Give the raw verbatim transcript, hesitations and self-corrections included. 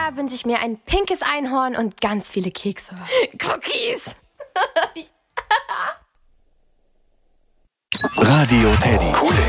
Jahr wünsche ich mir ein pinkes Einhorn und ganz viele Kekse. Cookies. Radio Teddy. Coole